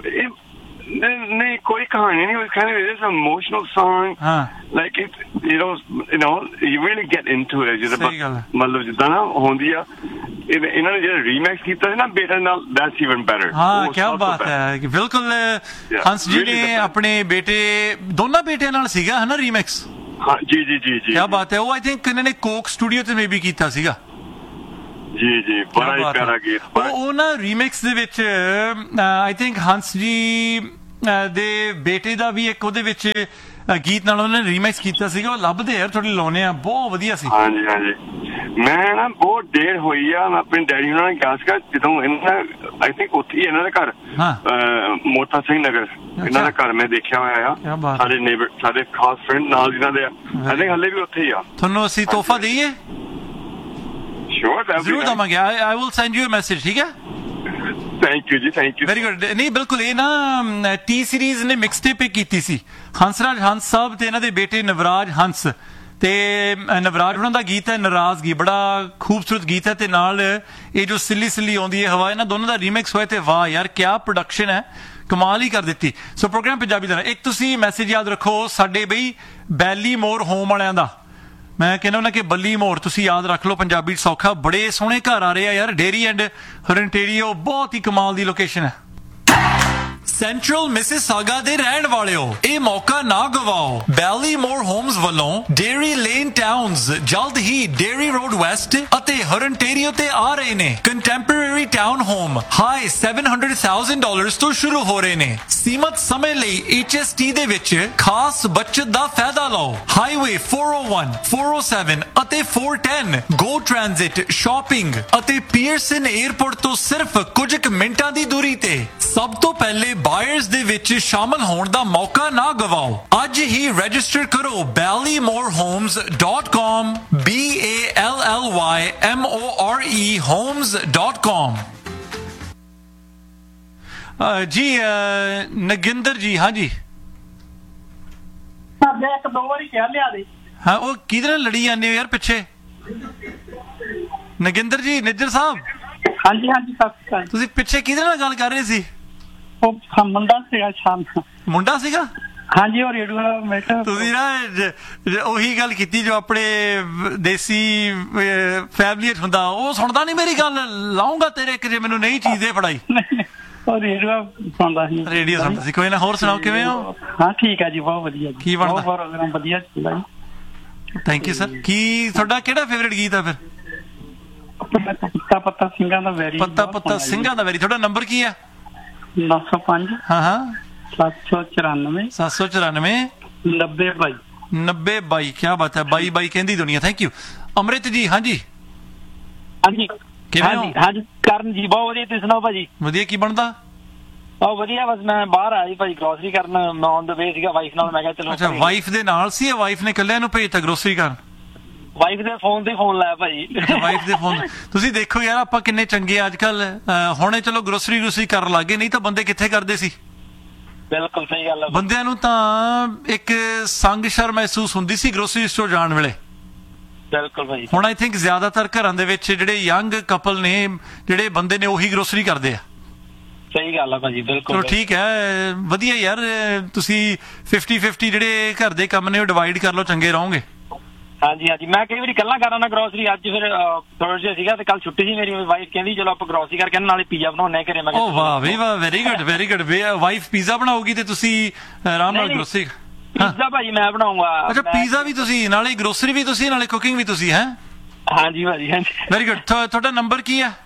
[SPEAKER 7] ਨਹੀਂ ਕੋਈ ਕਹਾਣੀ ਨਹੀਂ। kind of it is an emotional song।
[SPEAKER 5] ਹਾਂ
[SPEAKER 7] like it you know you know you really get into it। ਜਿਹਦਾ ਮਤਲਬ ਜਿੱਦਾਂ ਨਾ ਹੁੰਦੀ ਆ ਇਹਨਾਂ ਨੇ ਜਿਹੜਾ ਰੀਮੈਕਸ ਕੀਤਾ ਸੀ ਨਾ ਬੇਟੇ ਨਾਲ, that's even better।
[SPEAKER 5] ਹਾਂ ਕੀ ਬਾਤ ਹੈ। ਬਿਲਕੁਲ ਹੰਸ ਜੀ ਨੇ ਆਪਣੇ ਬੇਟੇ ਦੋਨਾਂ ਬੇਟਿਆਂ ਨਾਲ ਸੀਗਾ ਹੈ ਨਾ ਰੀਮੈਕਸ?
[SPEAKER 7] ਹਾਂ ਜੀ ਜੀ ਜੀ ਜੀ
[SPEAKER 5] ਕੀ ਬਾਤ ਹੈ। ਉਹ ਆਈ ਥਿੰਕ ਇਹਨਾਂ ਨੇ ਕੋਕ ਸਟੂਡੀਓ ਤੇ ਮੇਬੀ ਕੀਤਾ ਸੀਗਾ।
[SPEAKER 7] ਜੀ ਜੀ ਬੜਾ ਹੀ ਪਿਆਰਾ ਗੀਤ।
[SPEAKER 5] ਉਹ ਨਾ ਰੀਮਿਕਸ ਦੇ ਵਿੱਚ ਆਈ ਥਿੰਕ ਹੰਸ ਜੀ ਦੇ ਬੇਟੇ ਦਾ ਵੀ ਇੱਕ ਉਹਦੇ ਵਿੱਚ ਗੀਤ ਨਾਲ ਉਹਨੇ ਰੀਮਿਕਸ ਕੀਤਾ ਸੀਗਾ। ਉਹ ਲੱਭਦੇ ਯਾਰ ਥੋੜੀ ਲਾਉਣੇ ਆ, ਬਹੁਤ ਵਧੀਆ ਸੀ।
[SPEAKER 7] ਹਾਂਜੀ ਹਾਂਜੀ ਮੈਂ ਨਾ ਬਹੁਤ ਦੇਰ ਹੋਈ ਆ, ਮੈਂ ਆਪਣੇ ਡੈਡੀ ਉਹਨਾਂ ਨੇ ਕਿਹਾ ਸੀਗਾ ਜਦੋਂ ਇਹਨਾਂ ਆਈ ਥਿੰਕ ਉੱਥੇ ਹੀ ਇਹਨਾਂ ਦਾ ਘਰ ਮੋਤਾ ਸਿੰਘ ਨਗਰ, ਇਹਨਾਂ ਦਾ ਘਰ ਮੈਂ ਦੇਖਿਆ ਹੋਇਆ ਆ, ਸਾਡੇ ਨੇਬਰ ਸਾਡੇ ਖਾਸ ਫਰੈਂਡ ਨਾਲ ਜਿਹਨਾਂ ਦੇ ਆ, ਆਈ ਥਿੰਕ ਹਲੇ ਵੀ ਉੱਥੇ ਹੀ ਆ।
[SPEAKER 5] ਤੁਹਾਨੂੰ ਅਸੀਂ ਤੋਹਫਾ ਦੇਈਏ?
[SPEAKER 7] ਸ਼ੋਰ,
[SPEAKER 5] ਜ਼ਰੂਰ ਦਵਾਂਗੇ। I will send you a message, ਠੀਕ ਹੈ?
[SPEAKER 7] ਥੈਂਕ ਯੂ ਜੀ, ਥੈਂਕ ਯੂ।
[SPEAKER 5] Very good. ਨਹੀਂ ਬਿਲਕੁਲ, ਇਹ ਨਾ ਟੀ ਸੀਰੀਜ਼ ਨੇ ਮਿਕਸ ਟੇਪ ਕੀਤੀ ਸੀ, ਹੰਸਰਾਜ ਹੰਸ ਸਾਹਿਬ ਤੇ ਇਹਨਾਂ ਦੇ ਬੇਟੇ ਨਵਰਾਜ ਹੰਸ, ਤੇ ਨਵਰਾਜ ਉਹਨਾਂ ਦਾ ਗੀਤ ਹੈ ਨਾਰਾਜ਼ਗੀ, ਬੜਾ ਖੂਬਸੂਰਤ ਗੀਤ ਹੈ, ਤੇ ਨਾਲ ਇਹ ਜੋ ਸਿੱਲੀ ਸਿੱਲੀ ਆਉਂਦੀ ਹੈ ਹਵਾ, ਇਹਨਾਂ ਦੋਨੋਂ ਦਾ ਰੀਮਿਕਸ ਹੋਇਆ, ਤੇ ਵਾਹ ਯਾਰ ਕਿਆ ਪ੍ਰੋਡਕਸ਼ਨ ਹੈ, ਕਮਾਲ ਹੀ ਕਰ ਦਿੱਤੀ। ਸੋ ਪ੍ਰੋਗਰਾਮ ਪੰਜਾਬੀ ਦਾ ਇੱਕ ਤੁਸੀਂ ਮੈਸੇਜ ਯਾਦ ਰੱਖੋ ਸਾਡੇ ਬਈ ਬੈਲੀ ਮੋਰ ਹੋਮ ਵਾਲਿਆਂ ਦਾ, ਮੈਂ ਕਹਿੰਦਾ ਉਹਨਾਂ ਕਿ ਬੱਲੀ ਮੋਰ ਤੁਸੀਂ ਯਾਦ ਰੱਖ ਲਓ, ਪੰਜਾਬੀ ਸੌਖਾ, ਬੜੇ ਸੋਹਣੇ ਘਰ ਆ ਰਹੇ ਆ ਯਾਰ, ਡੇਰੀ ਐਂਡ ਹਰਨਟੇਰੀਓ, ਬਹੁਤ ਹੀ ਕਮਾਲ ਦੀ ਲੋਕੇਸ਼ਨ ਹੈ। ਸੈਂਟਰਲ ਮਿਸਿਸਾਗਾ ਦੇ ਰਹਿਣ ਵਾਲਿਓ, ਇਹ ਮੌਕਾ ਨਾ ਗਵਾਓ। ਬੈਲੀਮੋਰ ਹੋਮਸ ਵੱਲੋਂ ਡੇਰੀ ਲੇਨ ਟਾਊਨਸ ਜਲਦ ਹੀ ਡੇਰੀ ਰੋਡ ਵੈਸਟ ਅਤੇ ਹਰਨਟੇਰੀਓ ਤੇ ਆ ਰਹੇ ਨੇ। ਕੰਟੈਂਪਰੇਰੀ ਟਾਊਨ ਹੋਮ ਹਾਈ ਸੱਤ ਸੌ ਹਜ਼ਾਰ ਡਾਲਰਸ ਤੋਂ ਸ਼ੁਰੂ ਹੋ ਰਹੇ ਨੇ। ਸੀਮਤ ਸਮੇਂ ਲਈ ਐਚ ਐਸ ਟੀ ਦੇ ਵਿੱਚ ਖਾਸ ਬਚਤ ਦਾ ਫਾਇਦਾ ਲਓ। ਹਾਈਵੇ ਚਾਰ ਸੌ ਇੱਕ, ਚਾਰ ਸੌ ਸੱਤ ਅਤੇ ਚਾਰ ਸੌ ਦਸ ਗੋ ਟ੍ਰਾਂਜ਼ਿਟ, ਸ਼ਾਪਿੰਗ ਅਤੇ ਪੀਅਰਸਨ 에ਅਰਪੋਰਟ ਤੋਂ ਸਿਰਫ ਕੁਝ ਕੁ ਮਿੰਟਾਂ ਦੀ ਦੂਰੀ ਤੇ। ਸਭ ਤੋਂ ਪਹਿਲੇ ਬਾਇਰਸ ਦੇ ਵਿੱਚ ਸ਼ਾਮਲ ਹੋਣ ਦਾ ਮੌਕਾ ਨਾ ਗਵਾਓ। ਅੱਜ ਹੀ ਰਜਿਸਟਰ ਕਰੋ ਬੈਲੀਮੋਰ homes dot com, B A L L Y M O R E homes dot com. ਜੀ ਨਗਿੰਦਰ ਜੀ, ਹਾਂ ਜੀ।
[SPEAKER 4] ਸਾਡੇ ਇੱਕ ਦੋ ਵਾਰੀ ਕਹਿ ਲਿਆ ਦੇ।
[SPEAKER 5] ਹਾਂ, ਉਹ ਕਿਹਦੇ ਨਾਲ ਲੜੀ ਜਾਂਦੇ ਹੋ ਯਾਰ ਪਿੱਛੇ? ਨਗਿੰਦਰ ਜੀ, ਨਿੱਜਰ ਸਾਹਿਬ।
[SPEAKER 4] ਹਾਂਜੀ ਹਾਂਜੀ, ਸਤਿ ਸ਼੍ਰੀ ਅਕਾਲ।
[SPEAKER 5] ਤੁਸੀਂ ਪਿੱਛੇ ਕਿਹਦੇ ਨਾਲ ਗੱਲ ਕਰ ਰਹੇ ਸੀ?
[SPEAKER 4] ਉਹ ਮੁੰਡਾ ਸੀਗਾ ਸ਼ਾਮ।
[SPEAKER 5] ਮੁੰਡਾ ਸੀਗਾ?
[SPEAKER 4] ਹਾਂਜੀ, ਉਹ ਰੇਡੀਓ ਵਾਲਾ ਬੈਠਾ।
[SPEAKER 5] ਤੁਸੀਂ ਨਾ ਉਹੀ ਗੱਲ ਕੀਤੀ ਜੋ ਆਪਣੇ ਦੇਸੀ ਫੈਮਿਲੀ ਚ ਹੁੰਦਾ, ਉਹ ਸੁਣਦਾ ਨਹੀਂ ਮੇਰੀ ਗੱਲ, ਲਾਉਂਗਾ ਤੇਰੇ ਕਿ ਜੇ ਮੈਨੂੰ ਨਹੀਂ ਚੀਜ਼ ਦੇ ਫੜਾਈ।
[SPEAKER 4] ਉਹ ਰੇਡੀਓ ਸੁਣਦਾ ਸੀ।
[SPEAKER 5] ਰੇਡੀਓ ਸੁਣਦਾ ਸੀ। ਕੋਈ ਨਾ, ਹੋਰ ਸੁਣਾਓ, ਕਿਵੇਂ ਹੋ?
[SPEAKER 4] ਹਾਂ ਠੀਕ ਹੈ ਜੀ, ਬਹੁਤ ਵਧੀਆ।
[SPEAKER 5] ਕੀ ਬਣਦਾ?
[SPEAKER 4] ਪ੍ਰੋਗਰਾਮ ਵਧੀਆ ਚੱਲਦਾ ਜੀ।
[SPEAKER 5] Thank you sir. ਕੀ ਤੁਹਾਡਾ ਕਿਹੜਾ ਫੇਵਰੇਟ ਗੀਤ ਆ ਫਿਰ?
[SPEAKER 4] ਪੱਤਾ ਪੱਤਾ ਸਿੰਘਾਂ ਦਾ ਵੈਰੀ।
[SPEAKER 5] ਪੱਤਾ ਪੱਤਾ ਸਿੰਘਾਂ ਦਾ ਵੈਰੀ। ਤੁਹਾਡਾ ਨੰਬਰ ਕੀ ਹੈ?
[SPEAKER 4] ਨੌ ਸੌ ਪੰਜ,
[SPEAKER 5] ਹਾਂ ਹਾਂ,
[SPEAKER 4] ਸੱਤ ਸੌ ਚੁਰਾਨਵੇਂ,
[SPEAKER 5] ਸੱਤ ਸੌ ਚੁਰਾਨਵੇਂ,
[SPEAKER 4] ਨੱਬੇ ਬਾਈ,
[SPEAKER 5] ਨੱਬੇ ਬਾਈ। ਕੀ ਬਾਤ ਹੈ, ਬਾਈ ਬਾਈ ਕਹਿੰਦੀ ਦੁਨੀਆ। Thank you. ਅੰਮ੍ਰਿਤ ਜੀ, ਹਾਂਜੀ
[SPEAKER 8] ਹਾਂਜੀ
[SPEAKER 5] ਕਿਵੇਂ ਹੋ?
[SPEAKER 8] ਹਾਂਜੀ ਕਰਨ ਜੀ, ਬਹੁਤ ਵਧੀਆ। ਤੁਸੀਂ ਸੁਣਾਓ ਭਾਜੀ?
[SPEAKER 5] ਵਧੀਆ। ਕੀ ਬਣਦਾ?
[SPEAKER 8] ਬਹੁਤ ਵਧੀਆ। ਬਸ ਮੈਂ ਬਾਹਰ ਆਇਆ ਜੀ ਭਾਜੀ ਗਰੋਸਰੀ ਕਰਨ, ਮੈਂ ਔਨ ਦ ਵੇ ਸੀਗਾ ਵਾਈਫ ਨਾਲ, ਮੈਂ ਕਿਹਾ ਚਲੋ।
[SPEAKER 5] ਅੱਛਾ, ਵਾਈਫ ਦੇ ਨਾਲ ਸੀ ਜਾਂ ਵਾਈਫ ਨੇ ਇਕੱਲਿਆਂ ਨੂੰ ਭੇਜਤਾ ਗਰੋਸਰੀ ਕਰਨ?
[SPEAKER 8] ਵਾਈਫ ਦੇ ਫੋਨ ਤੇ ਫੋਨ ਲਾਇਆ ਭਾਜੀ।
[SPEAKER 5] ਵਾਈਫ ਦੇ ਫੋਨ। ਤੁਸੀਂ ਦੇਖੋ ਯਾਰ, ਆਪਾਂ ਕਿੰਨੇ ਚੰਗੇ ਅੱਜ ਕੱਲ। ਹੁਣੇ ਚਲੋ ਗਰੋਸਰੀ ਗਰੋਸਰੀ ਕਰਨ ਲੱਗੇ, ਨਹੀਂ ਤਾਂ ਬੰਦੇ ਕਿੱਥੇ ਕਰਦੇ ਸੀ?
[SPEAKER 8] ਬਿਲਕੁਲ ਸਹੀ ਗੱਲ ਹੈ।
[SPEAKER 5] ਬੰਦਿਆਂ ਨੂੰ ਤਾਂ ਇੱਕ ਸੰਗ ਸ਼ਰ ਮਹਿਸੂਸ ਹੁੰਦੀ ਸੀ ਗਰੋਸਰੀ ਸਟੋਰ ਜਾਣ ਵੇਲੇ।
[SPEAKER 8] ਬਿਲਕੁਲ ਭਾਜੀ।
[SPEAKER 5] ਹੁਣ ਆਈ ਥਿੰਕ ਜ਼ਿਆਦਾਤਰ ਘਰਾਂ ਦੇ ਵਿੱਚ ਜਿਹੜੇ ਯੰਗ ਕਪਲ ਨੇ, ਜਿਹੜੇ ਬੰਦੇ ਨੇ, ਉਹੀ ਗਰੋਸਰੀ ਕਰਦੇ ਆ।
[SPEAKER 8] ਸਹੀ ਗੱਲ ਆ ਭਾਜੀ, ਬਿਲਕੁਲ।
[SPEAKER 5] ਚਲੋ ਠੀਕ ਹੈ, ਵਧੀਆ ਯਾਰ। ਤੁਸੀਂ ਫਿਫਟੀ ਫਿਫਟੀ ਜਿਹੜੇ ਘਰ ਦੇ ਕੰਮ ਨੇ ਉਹ ਡਿਵਾਈਡ ਕਰ ਲਓ, ਚੰਗੇ ਰਹੋਗੇ।
[SPEAKER 8] ਹਾਂਜੀ ਹਾਂਜੀ, ਮੈਂ ਕਈ ਵਾਰੀ ਕੱਲਾ ਕਰਾਂ ਨਾ ਗਰੋਸਰੀ। ਅੱਜ ਫਿਰ ਥਰਸਡੇ ਸੀਗਾ ਤੇ ਕੱਲ ਛੁੱਟੀ ਸੀ ਮੇਰੀ, ਵਾਈਫ ਕਹਿੰਦੀ ਚਲੋ ਆਪਾਂ ਗਰੋਸਰੀ ਕਰਕੇ ਨਾਲੇ ਪੀਜ਼ਾ ਬਣਾਉਣੇ ਘਰੇ। ਮੈਂ
[SPEAKER 5] ਓ ਵਾਹ ਵੀ ਵਾਹ, very good very good. Wife pizza ਬਣਾਉਗੀ ਤੇ ਤੁਸੀਂ ਆਰਾਮ ਨਾਲ ਗਰੋਸਰੀ।
[SPEAKER 8] ਪੀਜ਼ਾ ਭਾਜੀ ਮੈਂ ਬਣਾਉਂਗਾ।
[SPEAKER 5] ਅੱਛਾ, ਪੀਜ਼ਾ ਵੀ ਤੁਸੀਂ, ਨਾਲੇ ਗਰੋਸਰੀ ਵੀ ਤੁਸੀਂ, ਨਾਲੇ ਕੁਕਿੰਗ ਵੀ ਤੁਸੀਂ, ਹੈ?
[SPEAKER 8] ਹਾਂਜੀ ਭਾਜੀ, ਹਾਂਜੀ।
[SPEAKER 5] Very good. ਤੁਹਾਡਾ ਨੰਬਰ ਕੀ ਹੈ?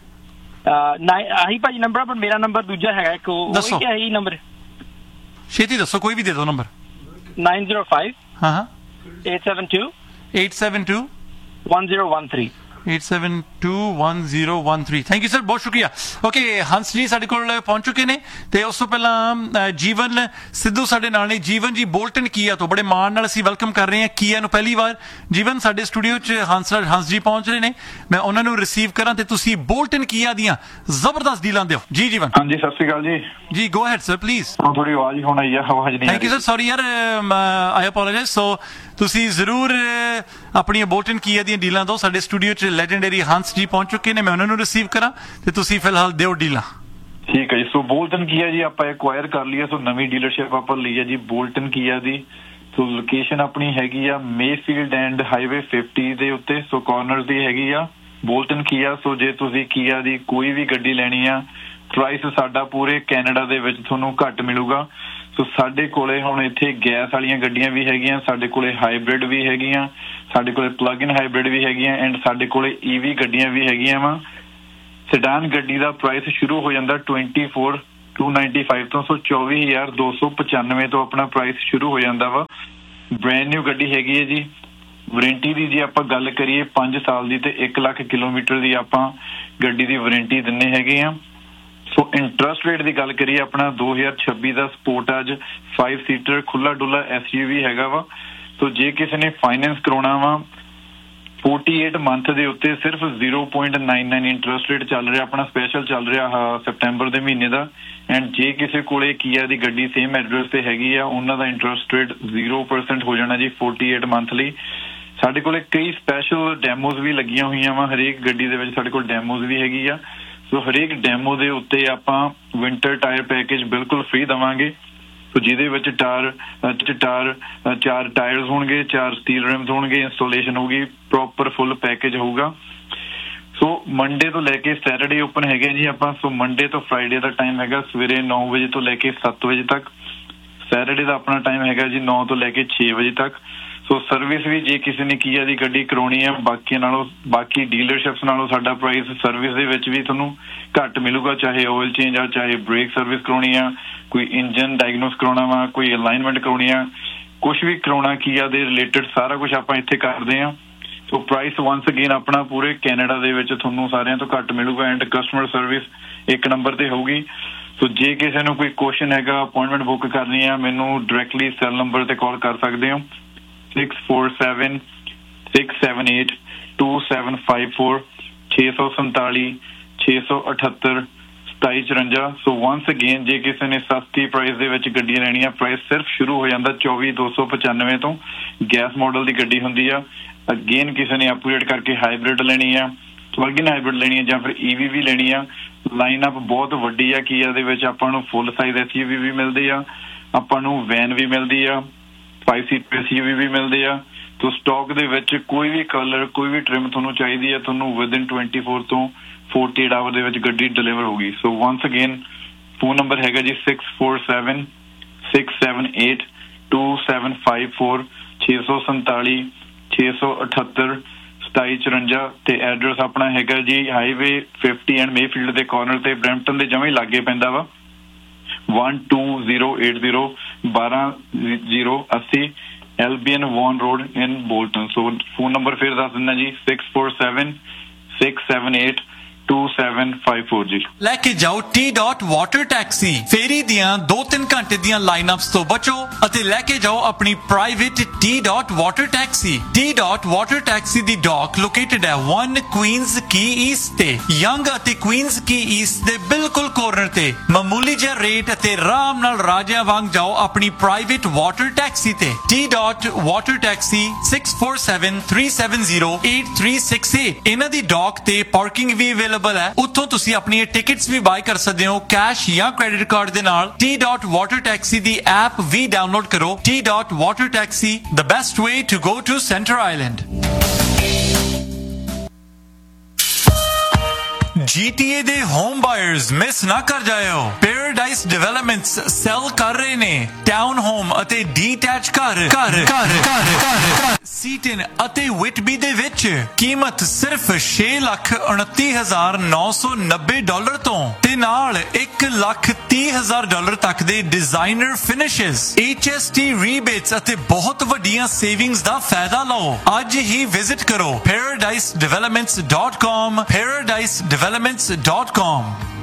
[SPEAKER 8] ਆਹੀ ਭਾਜੀ ਨੰਬਰ, ਪਰ ਮੇਰਾ ਨੰਬਰ ਦੂਜਾ ਹੈਗਾ ਇੱਕ।
[SPEAKER 5] ਦੱਸੋ।
[SPEAKER 8] ਇਹੀ ਨੰਬਰ
[SPEAKER 5] ਛੇਤੀ ਦੱਸੋ, ਕੋਈ ਵੀ ਦੇ ਦਿਓ ਨੰਬਰ।
[SPEAKER 8] ਨਾਈਨ ਜ਼ੀਰੋ ਫਾਈਵ,
[SPEAKER 5] ਹਾਂ ਹਾਂ,
[SPEAKER 8] eight seven to,
[SPEAKER 5] eight seven to,
[SPEAKER 8] one zero one three.
[SPEAKER 5] eight seven two one zero one three। Thank you sir, ਬਹੁਤ ਸ਼ੁਕਰੀਆ। ਓਕੇ, ਹੰਸ ਜੀ ਸਾਡੇ ਕੋਲ ਪਹੁੰਚ ਚੁੱਕੇ ਨੇ, ਤੇ ਉਸ ਤੋਂ ਪਹਿਲਾਂ ਜੀਵਨ ਸਿੱਧੂ ਸਾਡੇ ਨਾਲ ਨੇ। ਜੀਵਨ ਜੀ ਬੋਲਟਨ ਕੀਆ ਤੋਂ ਬੜੇ ਮਾਣ ਨਾਲ ਅਸੀਂ ਵੈਲਕਮ ਕਰ ਰਹੇ ਹਾਂ ਕੀਆ ਨੂੰ ਪਹਿਲੀ ਵਾਰ। ਜੀਵਨ, ਸਾਡੇ ਸਟੂਡੀਓ 'ਚ ਹੰਸਰਾਜ ਹੰਸ ਜੀ ਪਹੁੰਚ ਰਹੇ ਨੇ, ਮੈਂ ਉਹਨਾਂ ਨੂੰ ਰਿਸੀਵ ਕਰਾਂ ਤੇ ਤੁਸੀਂ ਬੋਲਟਨ ਕੀਆ ਦੀਆਂ ਜ਼ਬਰਦਸਤ ਡੀਲਾਂ ਦਿਓ। ਜੀ ਜੀਵਨ।
[SPEAKER 9] ਹਾਂਜੀ, ਸਤਿ ਸ਼੍ਰੀ ਅਕਾਲ ਜੀ।
[SPEAKER 5] ਜੀ ਗੋ ਹੈਡ ਸਰ ਪਲੀਜ਼।
[SPEAKER 9] ਥੋੜੀ ਆਵਾਜ਼ ਹੁਣ ਆਈ ਆ, ਆਵਾਜ਼ ਨਹੀਂ।
[SPEAKER 5] ਥੈਂਕ ਯੂ ਸਰ, ਸੌਰੀ ਯਾਰ, ਆਈ ਅਪੋਲੋਜਾਈਜ਼। ਸੋ ਤੁਸੀਂ ਜ਼ਰੂਰ ਆਪਣੀਆਂ ਬੋਲਟਨ ਕੀਆ ਦੀਆਂ ਡੀਲਾਂ ਦਿਓ। ਸਾਡੇ ਸਟੂਡੀਓ 'ਚ ਲੈਜੈਂਡਰੀ ਹੰਸ ਜੀ ਪਹੁੰਚ ਚੁੱਕੇ ਨੇ, ਮੈਂ ਉਹਨਾਂ ਨੂੰ ਰਿਸੀਵ ਕਰਾਂ ਤੇ ਤੁਸੀਂ ਫਿਲਹਾਲ ਦਿਓ ਡੀਲਾਂ।
[SPEAKER 9] ਠੀਕ ਹੈ ਜੀ। ਸੋ ਬੋਲਟਨ ਕੀਆ ਜੀ ਆਪਾਂ ਐਕਵਾਇਰ ਕਰ ਲਈ ਹੈ। ਸੋ ਨਵੀਂ ਡੀਲਰਸ਼ਿਪ ਆਪਾਂ ਲਈ ਹੈ ਜੀ ਬੋਲਟਨ ਕੀਆ ਦੀ। ਸੋ ਲੋਕੇਸ਼ਨ ਆਪਣੀ ਹੈਗੀ ਆ ਮੇਫੀਲਡ ਐਂਡ ਹਾਈਵੇ ਫਿਫਟੀ ਦੇ ਉੱਤੇ। ਸੋ ਕਾਰਨਰ ਦੀ ਹੈਗੀ ਆ ਬੋਲਟਨ ਕੀਆ। ਸੋ ਜੇ ਤੁਸੀਂ ਕੀਆ ਦੀ ਕੋਈ ਵੀ ਗੱਡੀ ਲੈਣੀ ਆ, ਪ੍ਰਾਈਸ ਸਾਡਾ ਪੂਰੇ ਕੈਨੇਡਾ ਦੇ ਵਿੱਚ ਤੁਹਾਨੂੰ ਘੱਟ ਮਿਲੂਗਾ। ਸੋ ਸਾਡੇ ਕੋਲੇ ਹੁਣ ਇੱਥੇ ਗੈਸ ਵਾਲੀਆਂ ਗੱਡੀਆਂ ਵੀ ਹੈਗੀਆਂ, ਸਾਡੇ ਕੋਲੇ ਹਾਈਬ੍ਰਿਡ ਵੀ ਹੈਗੀਆਂ, ਸਾਡੇ ਕੋਲੇ ਪਲੱਗ ਇਨ ਹਾਈਬ੍ਰਿਡ ਵੀ ਹੈਗੀਆਂ, ਐਂਡ ਸਾਡੇ ਕੋਲੇ ਈਵੀ ਗੱਡੀਆਂ ਵੀ ਹੈਗੀਆਂ ਵਾ। ਸੈਡਾਨ ਗੱਡੀ ਦਾ ਪ੍ਰਾਈਸ ਸ਼ੁਰੂ ਹੋ ਜਾਂਦਾ twenty four two ninety five ਤੋਂ। ਸੋ ਚੌਵੀ ਹਜ਼ਾਰ ਦੋ ਸੌ ਪਚਾਨਵੇਂ ਤੋਂ ਆਪਣਾ ਪ੍ਰਾਈਸ ਸ਼ੁਰੂ ਹੋ ਜਾਂਦਾ ਵਾ। ਬ੍ਰੈਂਡ ਨਿਊ ਗੱਡੀ ਹੈਗੀ ਹੈ ਜੀ। ਵਾਰੰਟੀ ਦੀ ਜੇ ਆਪਾਂ ਗੱਲ ਕਰੀਏ ਪੰਜ ਸਾਲ ਦੀ ਤੇ ਇੱਕ ਲੱਖ ਕਿਲੋਮੀਟਰ ਦੀ ਆਪਾਂ ਗੱਡੀ ਦੀ ਵਾਰੰਟੀ ਦਿੰਨੇ ਹੈਗੇ ਆ। ਸੋ ਇੰਟਰਸਟ ਰੇਟ ਦੀ ਗੱਲ ਕਰੀਏ ਆਪਣਾ ਦੋ ਹਜ਼ਾਰ ਛੱਬੀ ਦਾ ਸਪੋਰਟਾਜ ਫਾਈਵ ਸੀਟਰ ਖੁੱਲਾ ਡੁੱਲਾ ਐਸ ਯੂ ਵੀ ਹੈਗਾ ਵਾ। ਸੋ ਜੇ ਕਿਸੇ ਨੇ ਫਾਈਨੈਂਸ ਕਰਾਉਣਾ ਵਾ ਅੜਤਾਲੀ ਮੰਥ ਦੇ ਉੱਤੇ ਸਿਰਫ zero point nine nine interest rate ਚੱਲ ਰਿਹਾ ਆਪਣਾ, ਸਪੈਸ਼ਲ ਚੱਲ ਰਿਹਾ ਸੈਪਟੈਂਬਰ ਦੇ ਮਹੀਨੇ ਦਾ। ਐਂਡ ਜੇ ਕਿਸੇ ਕੋਲੇ ਕੀਆ ਦੀ ਗੱਡੀ ਸੇਮ ਐਡਰੈਸ ਤੇ ਹੈਗੀ ਆ ਉਹਨਾਂ ਦਾ ਇੰਟਰਸਟ ਰੇਟ ਜ਼ੀਰੋ ਪਰਸੈਂਟ ਹੋ ਜਾਣਾ ਜੀ ਅੜਤਾਲੀ ਮੰਥ ਲਈ। ਸਾਡੇ ਕੋਲੇ ਕਈ ਸਪੈਸ਼ਲ ਡੈਮੋਜ਼ ਵੀ ਲੱਗੀਆਂ ਹੋਈਆਂ ਵਾ, ਹਰੇਕ ਗੱਡੀ ਦੇ ਵਿੱਚ ਸਾਡੇ ਕੋਲ ਡੈਮੋਜ਼ ਵੀ ਹੈਗੀ ਆ। ਸੋ ਹਰੇਕ ਡੈਮੋ ਦੇ ਉੱਤੇ ਆਪਾਂ ਵਿੰਟਰ ਟਾਇਰ ਪੈਕੇਜ ਬਿਲਕੁਲ ਫ੍ਰੀ ਦੇਵਾਂਗੇ। ਸੋ ਜਿਹਦੇ ਵਿੱਚ ਟਾਰ ਟਾਰ ਚਾਰ ਟਾਇਰਸ ਹੋਣਗੇ, ਚਾਰ ਸਟੀਲ ਰਿਮਸ ਹੋਣਗੇ, ਇੰਸਟਾਲੇਸ਼ਨ ਹੋਊਗੀ, ਪ੍ਰੋਪਰ ਫੁੱਲ ਪੈਕੇਜ ਹੋਊਗਾ। ਸੋ ਮੰਡੇ ਤੋਂ ਲੈ ਕੇ ਸੈਟਰਡੇ ਓਪਨ ਹੈਗੇ ਜੀ ਆਪਾਂ। ਸੋ ਮੰਡੇ ਤੋਂ ਫਰਾਈਡੇ ਦਾ ਟਾਈਮ ਹੈਗਾ ਸਵੇਰੇ ਨੌ ਵਜੇ ਤੋਂ ਲੈ ਕੇ ਸੱਤ ਵਜੇ ਤੱਕ। ਸੈਟਰਡੇ ਦਾ ਆਪਣਾ ਟਾਈਮ ਹੈਗਾ ਜੀ ਨੌ ਤੋਂ ਲੈ ਕੇ ਛੇ ਵਜੇ ਤੱਕ। ਸੋ ਸਰਵਿਸ ਵੀ ਜੇ ਕਿਸੇ ਨੇ ਕੀਆ ਦੀ ਗੱਡੀ ਕਰਾਉਣੀ ਹੈ ਬਾਕੀ ਨਾਲੋਂ ਬਾਕੀ ਡੀਲਰਸ਼ਿਪਸ ਨਾਲੋਂ ਸਾਡਾ ਪ੍ਰਾਈਸ ਸਰਵਿਸ ਦੇ ਵਿੱਚ ਵੀ ਤੁਹਾਨੂੰ ਘੱਟ ਮਿਲੂਗਾ। ਚਾਹੇ ਆਇਲ ਚੇਂਜ ਆ, ਚਾਹੇ ਬ੍ਰੇਕ ਸਰਵਿਸ ਕਰਾਉਣੀ ਆ, ਕੋਈ ਇੰਜਨ ਡਾਇਗਨੋਸ ਕਰਾਉਣਾ ਵਾ, ਕੋਈ ਅਲਾਈਨਮੈਂਟ ਕਰਾਉਣੀ ਆ, ਕੁਛ ਵੀ ਕਰਾਉਣਾ ਕੀਆ ਦੇ ਰਿਲੇਟਡ ਸਾਰਾ ਕੁਝ ਆਪਾਂ ਇੱਥੇ ਕਰਦੇ ਆ। ਸੋ ਪ੍ਰਾਈਸ ਵਾਂਸ ਅਗੇਨ ਆਪਣਾ ਪੂਰੇ ਕੈਨੇਡਾ ਦੇ ਵਿੱਚ ਤੁਹਾਨੂੰ ਸਾਰਿਆਂ ਤੋਂ ਘੱਟ ਮਿਲੂਗਾ ਐਂਡ ਕਸਟਮਰ ਸਰਵਿਸ ਇੱਕ ਨੰਬਰ ਤੇ ਹੋਊਗੀ। ਸੋ ਜੇ ਕਿਸੇ ਨੂੰ ਕੋਈ ਕੁਐਸਚਨ ਹੈਗਾ, ਅਪਾਇੰਟਮੈਂਟ ਬੁੱਕ ਕਰਨੀ ਆ, ਮੈਨੂੰ ਡਾਇਰੈਕਟਲੀ ਸੈੱਲ ਨੰਬਰ ਤੇ ਕਾਲ ਕਰ ਸਕਦੇ ਹੋ six four seven six seven eight two seven five four ਛੇ ਸੌ ਸੰਤਾਲੀ ਛੇ ਸੌ ਅਠੱਤਰ ਸਤਾਈ ਚੁਰੰਜਾ। ਸੋ ਵਾਂਸ ਅਗੇਨ ਜੇ ਕਿਸੇ ਨੇ ਸਸਤੀ ਪ੍ਰਾਈਸ ਦੇ ਵਿੱਚ ਗੱਡੀ ਲੈਣੀ ਆ, ਪ੍ਰਾਈਸ ਸਿਰਫ ਸ਼ੁਰੂ ਹੋ ਜਾਂਦਾ ਚੌਵੀ ਦੋ ਸੌ ਪਚਾਨਵੇਂ ਤੋਂ। ਗੈਸ ਮਾਡਲ ਦੀ ਗੱਡੀ ਹੁੰਦੀ ਆ। ਅਗੇਨ ਕਿਸੇ ਨੇ ਅਪਗ੍ਰੇਡ ਕਰਕੇ ਹਾਈਬ੍ਰਿਡ ਲੈਣੀ ਆ, ਪਲੱਗ-ਇਨ ਹਾਈਬ੍ਰਿਡ ਲੈਣੀ ਆ ਜਾਂ ਫਿਰ ਈਵੀ ਵੀ ਲੈਣੀ ਆ, ਲਾਈਨ ਅਪ ਬਹੁਤ ਵੱਡੀ ਆ ਕੀਆ ਦੇ ਵਿੱਚ। ਆਪਾਂ ਨੂੰ ਫੁੱਲ ਸਾਈਜ਼ ਐਸ ਯੂ ਵੀ ਵੀ ਮਿਲਦੇ ਆ, ਆਪਾਂ ਨੂੰ ਵੈਨ ਵੀ ਮਿਲਦੀ ਆ, ਫਾਈਵ ਸੀਟ ਐਸ ਯੂ ਵੀ ਵੀ ਮਿਲਦੇ ਆ। ਤੋ ਸਟਾਕ ਦੇ ਵਿੱਚ ਕੋਈ ਵੀ ਕਲਰ, ਕੋਈ ਵੀ ਟ੍ਰਿਮ ਤੁਹਾਨੂੰ ਚਾਹੀਦੀ ਹੈ ਤੁਹਾਨੂੰ ਵਿਦਿਨ ਟਵੈਂਟੀ ਫੋਰ ਤੋਂ ਫੋਰਟੀ ਏਟ ਆਵਰ ਦੇ ਵਿੱਚ ਗੱਡੀ ਡਿਲੀਵਰ ਹੋਊਗੀ। ਸੋ ਵਾਂਸ ਅਗੇਨ ਫੋਨ ਨੰਬਰ ਹੈਗਾ G six four seven six seven eight two seven five four ਛੇ ਸੌ ਸੰਤਾਲੀ ਛੇ ਸੌ ਅਠੱਤਰ ਸਤਾਈ ਚੁਰੰਜਾ ਤੇ ਐਡਰੈਸ ਆਪਣਾ ਹੈਗਾ ਜੀ ਹਾਈਵੇ ਫਿਫਟੀ ਐਂਡ ਮੇਫੀਲਡ ਦੇ ਕਾਰਨਰ ਤੇ, ਬਰੈਂਪਟਨ ਦੇ ਜਮਾਂ ਹੀ ਲਾਗੇ ਪੈਂਦਾ ਵਾ। One two zero eight zero ਬਾਰਾਂ ਜ਼ੀਰੋ ਅੱਸੀ ਐਲਬੀਐਨ ਵੌਨ ਰੋਡ ਇਨ ਬੋਲਟਨ। ਸੋ ਫੋਨ ਨੰਬਰ ਫਿਰ ਦੱਸ ਦਿੰਦਾ G six four seven six seven eight two seven five four G.
[SPEAKER 5] ਲੈ ਕੇ ਜਾਓ ਟੀ ਡਾਟ ਵਾਟਰ ਟੈਕਸੀ। ਫੇਰੀ ਦੀਆਂ ਦੋ ਤਿੰਨ ਘੰਟੇ ਦੀਆਂ ਲਾਈਨਅਪਸ ਤੋਂ ਬਚੋ ਅਤੇ ਲੈ ਕੇ ਜਾਓ ਆਪਣੀ private T dot water taxi. T dot water taxi ਦੀ ਡੌਕ ਲੋਕੇਟਡ ਹੈ ਵਨ ਕੁਈਨਜ਼ ਕੀ ਈਸਟ ਤੇ, ਯੰਗ ਅਤੇ ਕੁਈਨਜ਼ ਕੀ ਈਸਟ ਦੇ ਬਿਲਕੁਲ ਕੋਰਨਰ ਤੇ। ਮਾਮੂਲੀ ਜਿਹਾ ਰੇਟ ਅਤੇ ਆਰਾਮ ਨਾਲ ਰਾਜਿਆਂ ਵਾਂਗ ਜਾਓ ਆਪਣੀ ਪ੍ਰਾਈਵੇਟ ਵਾਟਰ ਟੈਕਸੀ ਤੇ। T dot water taxi six four seven three seven zero eight three six eight. ਇਹਨਾਂ ਦੀ ਡੌਕ ਤੇ ਪਾਰਕਿੰਗ ਵੀ ਅਵੇਲੇਬਲ ਹੈ। ਉੱਥੋਂ ਤੁਸੀਂ ਆਪਣੀਆਂ ਟਿਕਟਸ ਵੀ ਬਾਈ ਕਰ ਸਕਦੇ ਹੋ ਕੈਸ਼ ਜਾਂ ਕ੍ਰੈਡਿਟ ਕਾਰਡ ਦੇ ਨਾਲ। ਟੀ ਡਾਟ ਵਾਟਰ ਟੈਕਸੀ ਦੀ ਐਪ ਵੀ ਡਾਊਨਲੋਡ ਕਰੋ। T dot water taxi, the best way to go to Center Island. G T ਏ ਦੇ ਹੋਮ ਬਾਇਰਸ ਮਿਸ ਨਾ ਕਰ ਜਾਇਓ। ਪੈਰਾਡਾਈਸ ਡਿਵੈਲਪਮੈਂਟਸ ਸੈਲ ਕਰ ਰਹੇ ਨੇ ਟਾਊਨ ਹੋਮ ਅਤੇ ਡੀਟੈਚ ਘਰ ਘਰ ਘਰ ਘਰ ਸੀਟਨ ਅਤੇ ਵਿਟਬੀ ਦੇ ਵਿੱਚ। ਕੀਮਤ ਸਿਰਫ ਛੇ ਲੱਖ ਉਨੱਤੀ ਹਜ਼ਾਰ ਨੌ ਸੌ ਨੱਬੇ ਡਾਲਰ ਤੋਂ ਤੇ ਨਾਲ ਇੱਕ ਲੱਖ ਤੀਹ ਹਜ਼ਾਰ ਡਾਲਰ ਤੱਕ ਦੇ ਡਿਜ਼ਾਈਨਰ ਫਿਨਿਸ਼ਸ, ਐਚ ਐਸ ਟੀ ਰੀਬੇਟਸ ਅਤੇ ਬਹੁਤ ਵੱਡੀਆਂ ਸੇਵਿੰਗਸ ਦਾ ਫਾਇਦਾ ਲਓ। ਅੱਜ ਹੀ ਵਿਜ਼ਿਟ ਕਰੋ paradise developments dot com paradise developments dot com।